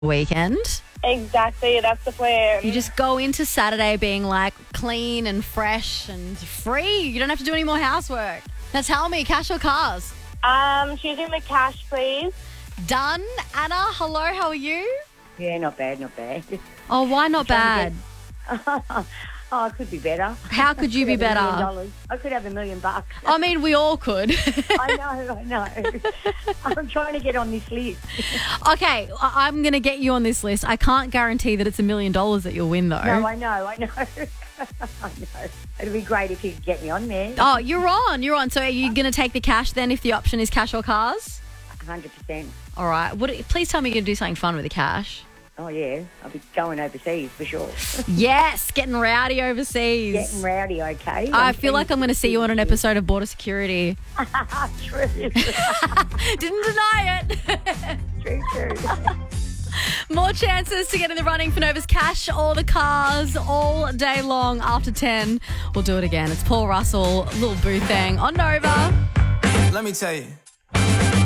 weekend. Exactly, that's the plan. You just go into Saturday being like clean and fresh and free. You don't have to do any more housework. Now tell me, cash or cars? Choosing the cash, please. Done. Anna, hello, how are you? Yeah, not bad, not bad. Oh, why not bad? Oh, it could be better. How could you be Have $1 better? million. I could have $1 million. I mean, we all could. I know. I'm trying to get on this list. Okay, I'm going to get you on this list. I can't guarantee that it's $1 million that you'll win, though. No, I know. I know. It'd be great if you could get me on there. Oh, you're on. So are you going to take the cash then if the option is cash or cars? 100%. All right. Please tell me you're going to do something fun with the cash. Oh, yeah. I'll be going overseas for sure. Yes, getting rowdy overseas. Getting rowdy, okay? I feel like I'm going to see you on an episode of Border Security. True. Didn't deny it. True. More chances to get in the running for Nova's cash or the cars all day long after 10. We'll do it again. It's Paul Russell, Lil Boo Thang on Nova. Let me tell you.